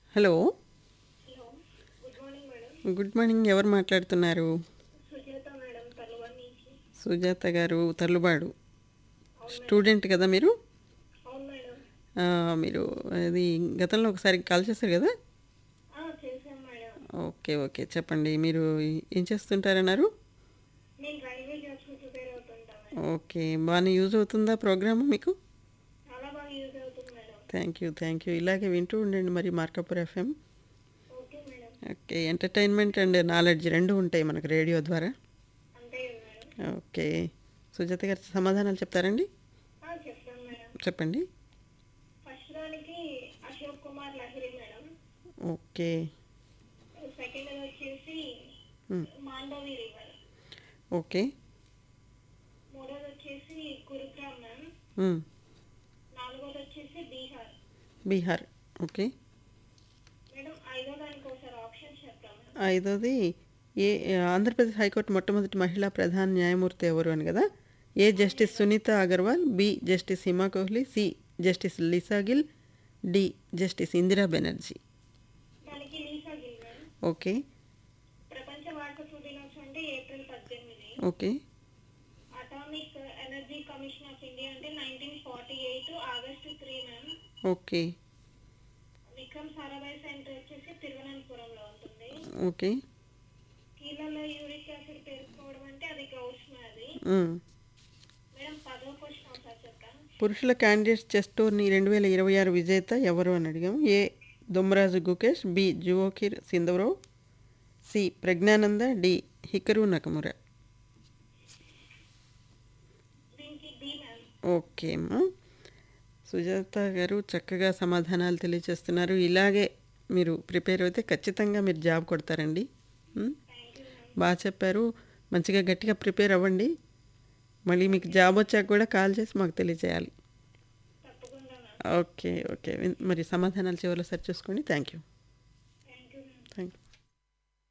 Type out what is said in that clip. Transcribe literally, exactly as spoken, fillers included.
Hello. Hello. Good morning madam. Good morning. ఎవరు మాట్లాడుతున్నారు? Sujatha madam, తలవాడ నుంచి. సుజాత గారు తర్లుబాడు అవును మేడం. స్టూడెంట్ కదా మీరు? అవును మేడం. ఆ, మీరు అది గతంలో ఒకసారి కాల్ చేశారు కదా? ఆ, చేశాం మేడం. ఓకే ఓకే చెప్పండి. మీరు ఏం చేస్తుంటారన్నారు? నేను రైల్వే జాబ్స్కి ప్రిపేర్ అవుతుంటా మేడం. ఓకే, బాగానే యూజ్ అవుతుందా ప్రోగ్రామ్ మీకు? చాలా బాగా యూజ్ అవుతుంది madam. Thank you thank you ఇలాగే వింటూ ఉండండి మరి Markapur FM. Okay madam. Okay, entertainment and knowledge రెండు ఉంటాయి మనకు రేడియో ద్వారా. అంతే కదా మేడం. ఓకే, సుజాత గారు సమాధానాలు చెప్తారండి? ఆ, చెప్తాను మేడం. చెప్పండి. ఫస్ట్ దానికి Ashok Kumar లహిరి madam. Okay. Second వచ్చేసి మ్, మాండవి రివర్. ఓకే. మూడోది వచ్చేసి గురుగ్రామ్ మ్యామ్. మ్, నాలుగోది వచ్చేసి బీహార్. బీహార్. ఓకే. మేడం ఐదో దానికి ఒకసారి ఆప్షన్స్ చెప్తాను మేడం. ఐదోది ఏ ఆంధ్రప్రదేశ్ హైకోర్టు మొట్టమొదటి మహిళా ప్రధాన న్యాయమూర్తి ఎవరు అని కదా? ఏ justice Sunitha Agarwal, B justice Hima Kohli, C justice Lisa Gill, D justice Indira Banerjee. దానికి లీసా గిల్ మేడం. ఓకే ప్రపంచ వారసత్వ దినోత్సవం అంటే ఏప్రిల్ పద్దెనిమిది. Okay atomic energy commission of India అంటే nineteen forty eight August three ma'am. Okay Vikram Sarabhai centre వచ్చేసి తిరువనంతపురంలో ఉంటుంది. ఓకే. కీళ్ళలో యూరిక్ యాసిడ్ పేరుకోవడం అంటే అది గౌస్ వ్యాధి. మ్, మేడం పదో క్వశ్చన్ ఒకసారి చెప్తాను. పురుషుల క్యాండిడేట్స్ చెస్ టోర్నీ రెండు వేల ఇరవై ఆరు విజేత ఎవరు అని అడిగాము. ఏ దుమ్మరాజు Gukesh, B జువోకిర్ సింధవరో, C Praggnanandhaa, D Hikaru Nakamura. దీనికి డి మ్యామ్. ఓకే అమ్మా. సుజాత గారు చక్కగా సమాధానాలు తెలియజేస్తున్నారు. ఇలాగే మీరు ప్రిపేర్ అయితే ఖచ్చితంగా మీరు job కొడతారండి. Um, thank you ma'am. బాగా చెప్పారు. మంచిగా గట్టిగా ప్రిపేర్ అవ్వండి. మళ్ళీ మీకు జాబ్ వచ్చాక కూడా కాల్ చేసి మాకు తెలియజేయాలి. తప్పకుండా మ్యామ్. Okay okay. మరి సమాధానాలు చివరిలో సరి చూసుకోండి. Thank you.